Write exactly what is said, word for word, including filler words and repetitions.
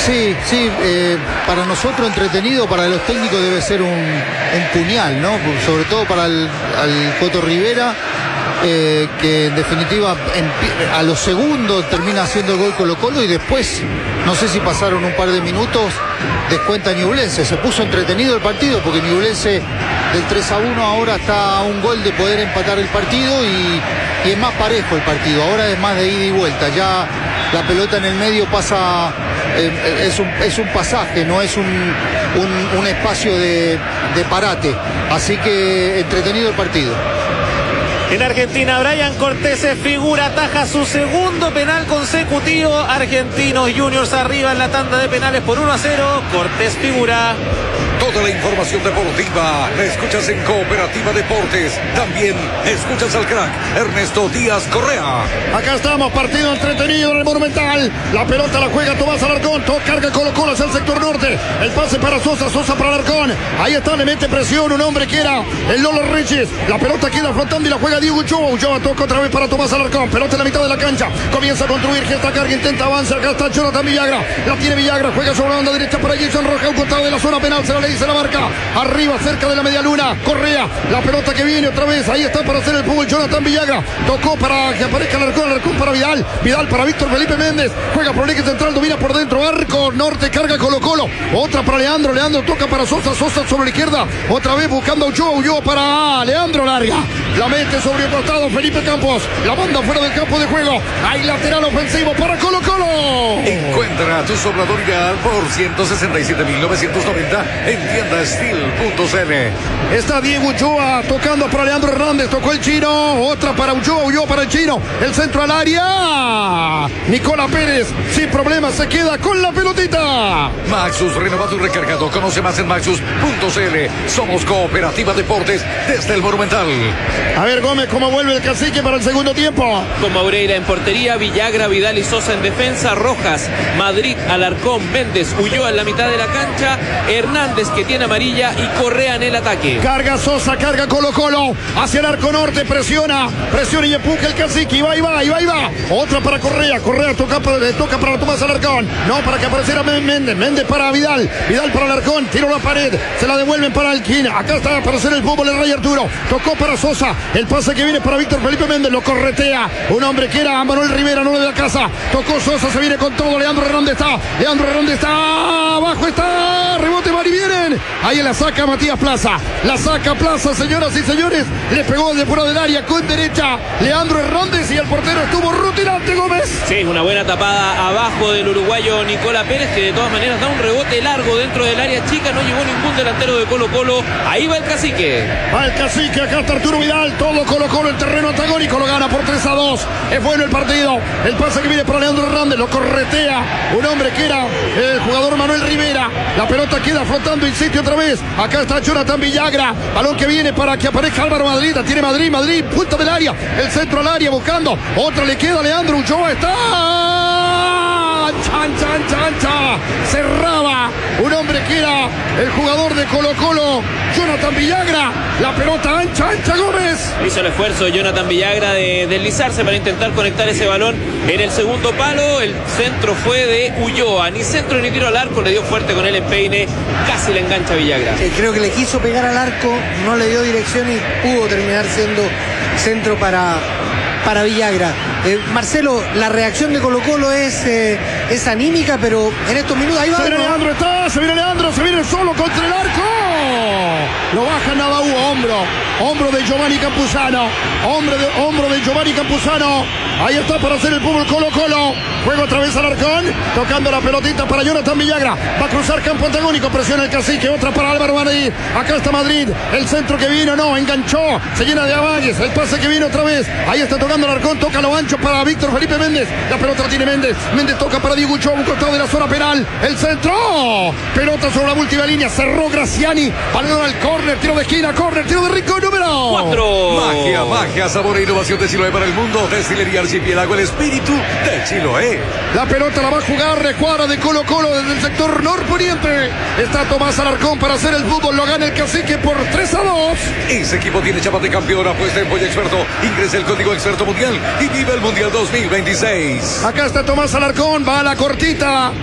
Sí, sí, eh, para nosotros entretenido, para los técnicos debe ser un, un puñal, ¿no? Sobre todo para el al Coto Rivera, eh, que en definitiva en, a los segundos termina haciendo el gol Colo Colo y después, no sé si pasaron un par de minutos, descuenta Ñublense. Se puso entretenido el partido porque Ñublense del tres a uno ahora está a un gol de poder empatar el partido y, y es más parejo el partido, ahora es más de ida y vuelta, ya la pelota en el medio pasa, eh, es, un, es un pasaje, no es un, un, un espacio de, de parate, así que entretenido el partido. En Argentina, Brian Cortés es figura, ataja su segundo penal consecutivo. Argentinos Juniors arriba en la tanda de penales por uno a cero. Cortés figura. Toda la información deportiva la escuchas en Cooperativa Deportes. También escuchas al crack Ernesto Díaz Correa. Acá estamos, partido entretenido en el Monumental. La pelota la juega Tomás Alarcón. Todo carga Colo Colo hacia el sector norte. El pase para Sosa, Sosa para Alarcón. Ahí está, le mete presión un hombre que era el Lolo Reyes. La pelota queda flotando y la juega Diego Uchoa. Uchoa toca otra vez para Tomás Alarcón. Pelota en la mitad de la cancha. Comienza a construir, gesta carga, intenta avanzar. Acá está Jonathan Villagra. La tiene Villagra, juega sobre la banda derecha para Jason Roja. Un costado de la zona penal, se la le dice la marca. Arriba, cerca de la media luna. Correa, la pelota que viene otra vez. Ahí está para hacer el fútbol Jonathan Villagra. Tocó para que aparezca Alarcón. Alarcón para Vidal. Vidal para Víctor Felipe Méndez. Juega por el eje central, domina por dentro. Arco norte, carga Colo Colo. Otra para Leandro. Leandro toca para Sosa. Sosa sobre la izquierda. Otra vez buscando a Ulloa. Ulloa para Leandro, larga. La mete sobre el costado Felipe Campos. La banda fuera del campo de juego. Hay lateral ofensivo para Colo Colo. Encuentra tu sobrador ideal por ciento sesenta y siete mil novecientos noventa en tienda steel punto c l. Está Diego Ulloa tocando para Leandro Hernández. Tocó el chino. Otra para Ulloa. Ulloa para el chino. El centro al área. Nicola Pérez sin problema se queda con la pelotita. Maxus renovado y recargado. Conoce más en maxus punto c l. Somos Cooperativa Deportes desde el Monumental. A ver, Gómez, cómo vuelve el cacique para el segundo tiempo. Con Moreira en portería, Villagra, Vidal y Sosa en defensa, Rojas, Madrid, Alarcón, Méndez, Ulloa en la mitad de la cancha, Hernández que tiene amarilla y Correa en el ataque. Carga Sosa, carga Colo Colo hacia el arco norte, presiona, presiona y empuja el cacique, y va, y va, y va, y va. Otra para Correa, Correa toca para, toca para Tomás Alarcón, no, para que apareciera Méndez, Méndez para Vidal, Vidal para Alarcón, tiró la pared, se la devuelven para Alquina, acá está para hacer el fútbol el Rey Arturo, tocó para Sosa, el pase que viene para Víctor Felipe Méndez, lo corretea, un hombre que era Manuel Rivera, no de la casa, tocó Sosa, se viene con todo, Leandro Hernández está, Leandro Hernández está, abajo está, rebote, van y vienen, ahí la saca Matías Plaza, la saca Plaza, señoras y señores, le pegó de fuera del área con derecha, Leandro Hernández y el portero estuvo rutilante, Gómez. Sí, una buena tapada abajo del uruguayo Nicola Pérez, que de todas maneras da un rebote largo dentro del área chica, no llegó ningún delantero de Colo Colo, ahí va el cacique. Va el cacique, acá está Arturo Vidal, todo Colo Colo en terreno antagónico, lo gana por tres a dos, es bueno el partido, el pase que viene para Leandro Hernández, lo corretea, un hombre que era el jugador Manuel Rivera, la pelota queda flotando, insiste otra vez, acá está Jonathan Villagra, balón que viene para que aparezca Álvaro Madrid, tiene Madrid, Madrid, punta del área, el centro al área buscando, otra le queda a Leandro, Ulloa está, chan, chan, chan, chan, cerraba, un hombre que era el jugador de Colo Colo, Jonathan Villagra, la pelota ancha, ancha, Gómez. Hizo el esfuerzo Jonathan Villagra de deslizarse para intentar conectar ese balón en el segundo palo, el centro fue de Ulloa, ni centro ni tiro al arco, le dio fuerte con el empeine, casi le engancha a Villagra. Eh, creo que le quiso pegar al arco, no le dio dirección y pudo terminar siendo centro para, para Villagra. Eh, Marcelo, la reacción de Colo Colo es, eh, es anímica, pero en estos minutos ahí va. Se viene Leandro, está, se viene Leandro, se viene solo contra el arco. Lo baja Nadaú, hombro, hombro de Giovanni Campuzano, hombre de, hombro de Giovanni Campuzano. Ahí está para hacer el fútbol Colo Colo. Juega otra vez Alarcón, tocando la pelotita para Jonathan Villagra. Va a cruzar campo antagónico, presiona el cacique, otra para Álvaro Madrid. Acá está Madrid, el centro que vino, no, enganchó, se llena de avalles, el pase que viene otra vez. Ahí está tocando Alarcón, toca lo ancho para Víctor Felipe Méndez. La pelota la tiene Méndez, Méndez toca para Diego Uchoa, un costado de la zona penal. El centro, pelota sobre la última línea, cerró Graciani, balón al córner, tiro de esquina, córner, tiro de Rico, número cuatro. Magia, magia, sabor e innovación de Chiloé para el mundo. Destilería Archipiélago, el espíritu de Chiloé. La pelota la va a jugar Recuadra de Colo Colo desde el sector norponiente. Está Tomás Alarcón para hacer el fútbol, lo gana el cacique por tres a dos. Ese equipo tiene chapa de campeón, apuesta en Pollo Experto. Ingresa el código Experto Mundial y vive el Mundial dos mil veintiséis. Acá está Tomás Alarcón, va a la cortita.